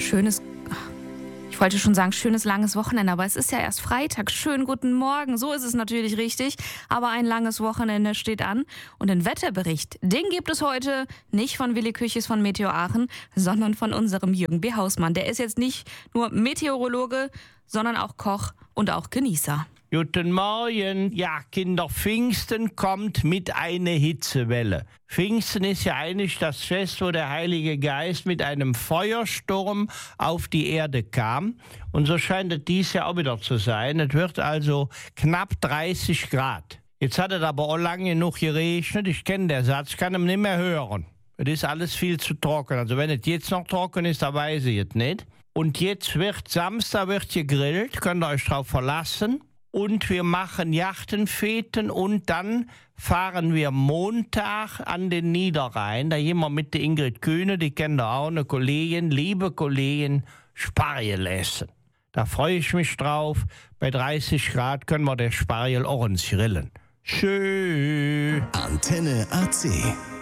Ich wollte schon sagen, schönes langes Wochenende, aber es ist ja erst Freitag. Schönen guten Morgen, so ist es natürlich richtig. Aber ein langes Wochenende steht an. Und den Wetterbericht, den gibt es heute nicht von Willi Küchis von Meteo Aachen, sondern von unserem Jürgen B. Hausmann. Der ist jetzt nicht nur Meteorologe, sondern auch Koch und auch Genießer. Guten Morgen. Ja, Kinder, Pfingsten kommt mit einer Hitzewelle. Pfingsten ist ja eigentlich das Fest, wo der Heilige Geist mit einem Feuersturm auf die Erde kam. Und so scheint es dies Jahr auch wieder zu sein. Es wird also knapp 30 Grad. Jetzt hat es aber auch lange genug geregnet. Ich kenne den Satz, kann ihn nicht mehr hören. Es ist alles viel zu trocken. Also wenn es jetzt noch trocken ist, dann weiß ich es nicht. Und jetzt Samstag wird gegrillt, könnt ihr euch drauf verlassen. Und wir machen Jachtenfeten und dann fahren wir Montag an den Niederrhein. Da gehen wir mit der Ingrid Kühne, die kennt ihr auch, eine Kollegin, liebe Kollegin, Spargel essen. Da freue ich mich drauf. Bei 30 Grad können wir der Spargel auch ins Grillen. Schön. Antenne AC.